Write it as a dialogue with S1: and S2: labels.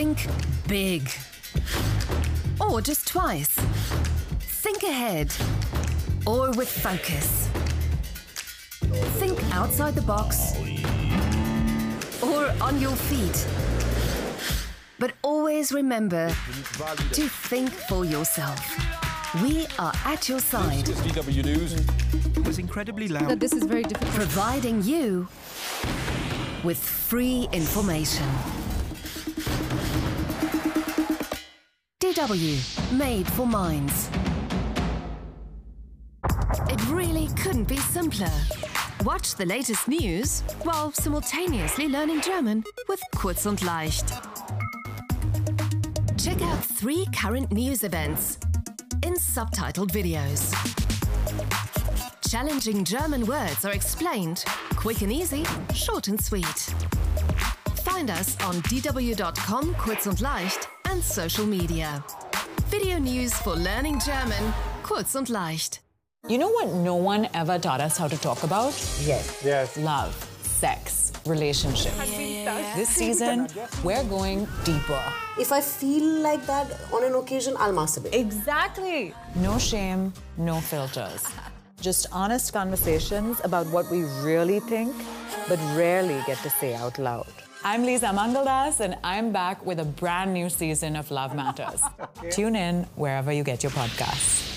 S1: Think big. Or just twice. Think ahead. Or with focus. Think outside the box. Or on your feet. But always remember to think for yourself. We are at your side.
S2: It's DW News.
S3: It was incredibly loud.
S4: This is very difficult.
S1: Providing you with free information. DW, made for minds. It really couldn't be simpler. Watch the latest news while simultaneously learning German with Kurz und Leicht. Check out 3 current news events in subtitled videos. Challenging German words are explained, quick and easy, short and sweet. Find us on dw.com, Kurz und Leicht, and social media. Video news for learning German, Kurz und Leicht.
S5: You know what no one ever taught us how to talk about?
S2: Yes.
S5: Love, sex, relationships. This season, we're going deeper.
S6: If I feel like that on an occasion, I'll masturbate.
S5: Exactly. No shame, no filters. Just honest conversations about what we really think, but rarely get to say out loud. I'm Lisa Mangaldas, and I'm back with a brand new season of Love Matters. Tune in wherever you get your podcasts.